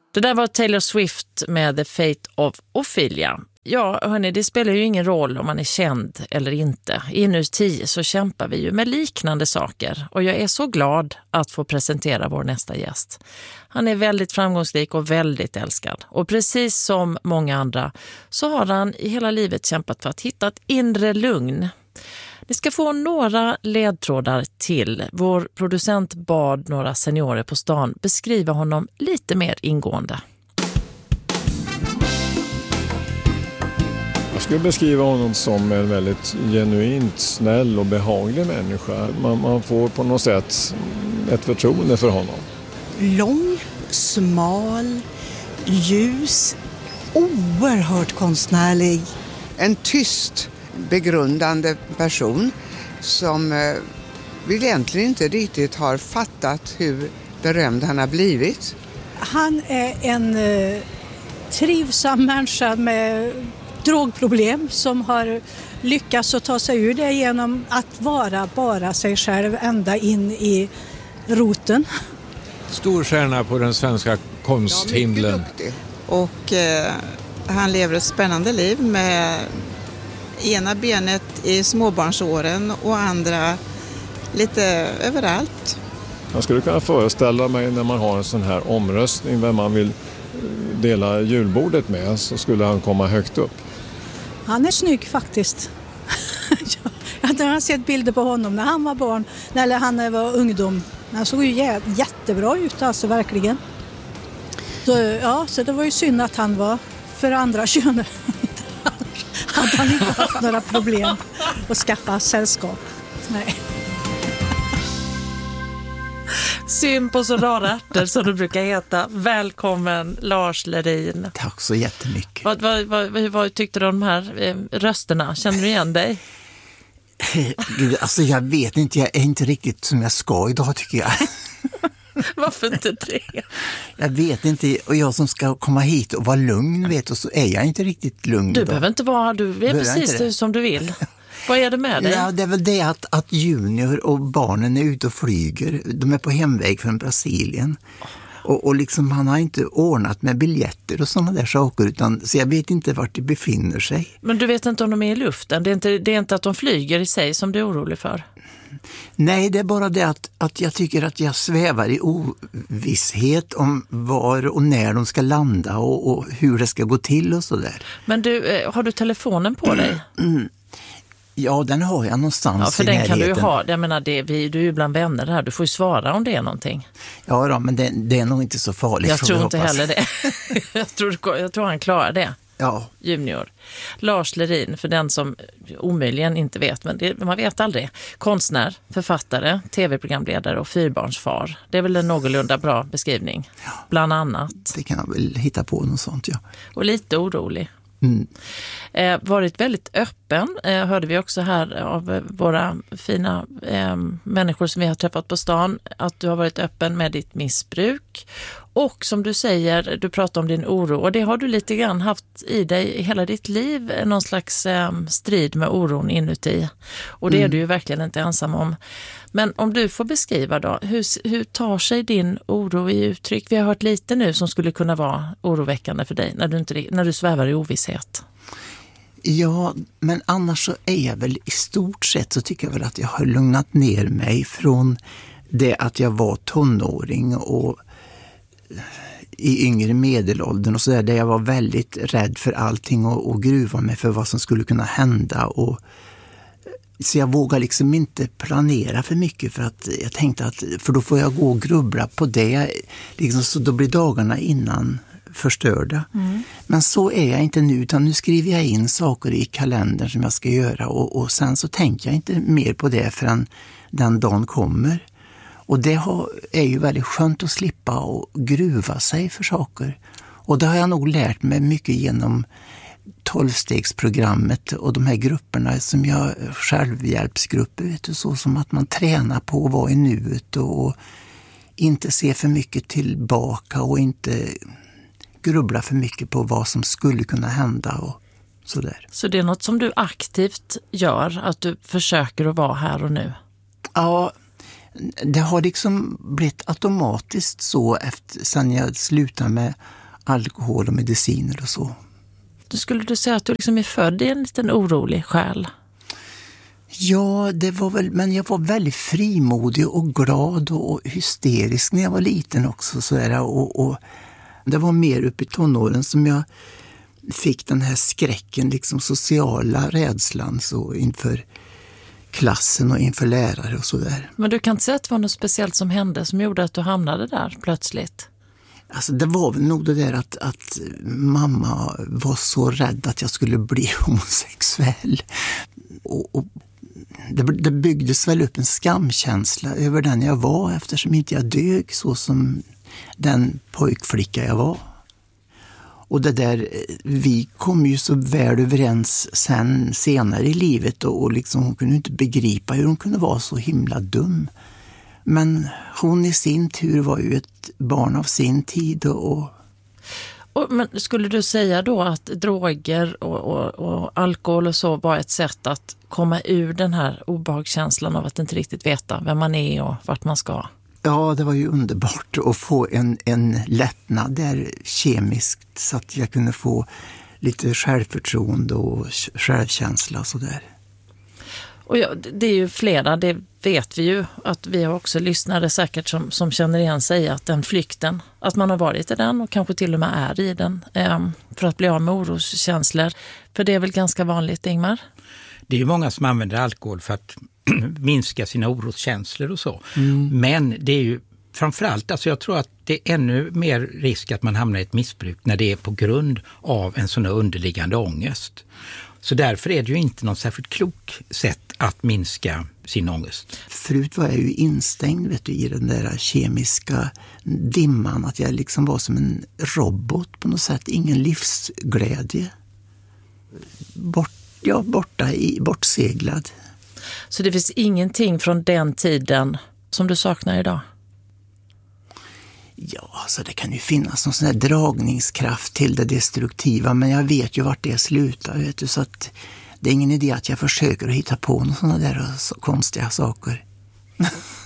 Det där var Taylor Swift med The Fate of Ophelia. Ja, hörni, det spelar ju ingen roll om man är känd eller inte. Inuti så kämpar vi ju med liknande saker. Och jag är så glad att få presentera vår nästa gäst. Han är väldigt framgångsrik och väldigt älskad. Och precis som många andra så har han i hela livet kämpat för att hitta ett inre lugn. Ni ska få några ledtrådar till. Vår producent bad några seniorer på stan beskriva honom lite mer ingående. Jag skulle beskriva honom som en väldigt genuint snäll och behaglig människa. Man får på något sätt ett förtroende för honom. Lång, smal, ljus, oerhört konstnärlig. En tyst, begrundande person som egentligen inte riktigt har fattat hur berömd han har blivit. Han är en trivsam människa med drogproblem som har lyckats att ta sig ur det genom att vara bara sig själv ända in i roten. Stor stjärna på den svenska konsthimlen. Ja, mycket duktig. Och han lever ett spännande liv med ena benet i småbarnsåren och andra lite överallt. Jag skulle kunna föreställa mig när man har en sån här omröstning vem man vill dela julbordet med, så skulle han komma högt upp. Han är snygg faktiskt. Jag har sett bilder på honom när han var barn, eller han var ungdom. Han såg ju jättebra ut, alltså verkligen. Så det var ju synd att han var för andra könet. Hade han inte haft några problem att skaffa sällskap. Nej. Syn på så rara ärtor som du brukar heta. Välkommen Lars Lerin. Tack så jättemycket. Vad tyckte du om de här rösterna? Känner du igen dig? Alltså jag vet inte, jag är inte riktigt som jag ska idag tycker jag. Varför inte det? Jag vet inte, och jag som ska komma hit och vara lugn vet, och så är jag inte riktigt lugn. Du behöver inte vara, du är precis som du vill. Vad är det med dig? Ja, det är väl det att Junior och barnen är ute och flyger. De är på hemväg från Brasilien. Och liksom han har inte ordnat med biljetter och sådana där saker, utan, så jag vet inte vart de befinner sig. Men du vet inte om de är i luften? Det är inte att de flyger i sig som du är orolig för? Nej, det är bara det att jag tycker att jag svävar i ovisshet om var och när de ska landa och hur det ska gå till och sådär. Men du, har du telefonen på dig? Ja, den har jag någonstans i närheten. Ja, för den kan du ju ha. Jag menar, du är ju bland vänner här. Du får ju svara om det är någonting. Ja då, men det är nog inte så farligt. Jag tror inte heller det. jag tror han klarar det. Ja. Junior. Lars Lerin, för den som omöjligen inte vet, men man vet aldrig. Konstnär, författare, tv-programledare och fyrbarnsfar. Det är väl en någorlunda bra beskrivning. Ja. Bland annat. Det kan jag väl hitta på något sånt, ja. Och lite orolig. Mm. Varit väldigt öppen, hörde vi också här av våra fina människor som vi har träffat på stan, att du har varit öppen med ditt missbruk. Och som du säger, du pratar om din oro, och det har du lite grann haft i dig hela ditt liv, någon slags strid med oron inuti. Och det är du ju verkligen inte ensam om. Men om du får beskriva då, hur tar sig din oro i uttryck? Vi har hört lite nu som skulle kunna vara oroväckande för dig när du svävar i ovisshet. Ja, men annars så är jag väl i stort sett, så tycker jag väl att jag har lugnat ner mig från det att jag var tonåring och i yngre medelåldern och så där jag var väldigt rädd för allting och gruva mig för vad som skulle kunna hända, och så jag vågar liksom inte planera för mycket, för att jag tänkte att för då får jag gå och grubbla på det liksom, så då blir dagarna innan förstörda. Men så är jag inte nu, utan nu skriver jag in saker i kalendern som jag ska göra, och sen så tänker jag inte mer på det förrän den dagen kommer. Och det är ju väldigt skönt att slippa och gruva sig för saker. Och det har jag nog lärt mig mycket genom 12-stegsprogrammet och de här grupperna som jag självhjälpsgrupper, vet du, så som att man tränar på att vara i nuet och inte se för mycket tillbaka och inte grubbla för mycket på vad som skulle kunna hända och sådär. Så det är något som du aktivt gör, att du försöker att vara här och nu? Ja, det har liksom blivit automatiskt så sen jag slutade med alkohol och mediciner och så. Skulle du säga att du liksom är född i en liten orolig själ? Ja, det var väl, men jag var väldigt frimodig och glad och hysterisk när jag var liten också. Och det var mer upp i tonåren som jag fick den här skräcken, liksom sociala rädslan så inför klassen och inför lärare och sådär. Men du kan inte säga att det var något speciellt som hände som gjorde att du hamnade där plötsligt? Alltså det var väl nog det där att mamma var så rädd att jag skulle bli homosexuell. Och det byggdes väl upp en skamkänsla över den jag var eftersom inte jag dög så som den pojkflicka jag var. Och det där, vi kom ju så väl överens senare i livet och liksom hon kunde inte begripa hur hon kunde vara så himla dum. Men hon i sin tur var ju ett barn av sin tid Men skulle du säga då att droger och alkohol och så var ett sätt att komma ur den här obehagskänslan av att inte riktigt veta vem man är och vart man ska? Ja, det var ju underbart att få en lättnad där kemiskt så att jag kunde få lite självförtroende och självkänsla och sådär. Och ja, det är ju flera, det vet vi ju, att vi har också lyssnare säkert som känner igen sig att den flykten, att man har varit i den och kanske till och med är i den för att bli av med oroskänslor. För det är väl ganska vanligt, Ingmar? Det är ju många som använder alkohol för att minska sina oroskänslor och så. Men det är ju framförallt, alltså jag tror att det är ännu mer risk att man hamnar i ett missbruk när det är på grund av en sån här underliggande ångest. Så därför är det ju inte något särskilt klok sätt att minska sin ångest. Förut var jag ju instängd i den där kemiska dimman, att jag liksom var som en robot på något sätt, ingen livsglädje. Bortseglad. Så det finns ingenting från den tiden som du saknar idag? Ja, alltså det kan ju finnas någon sån här dragningskraft till det destruktiva, men jag vet ju vart det slutar, vet du, så att det är ingen idé att jag försöker att hitta på några sådana där konstiga saker.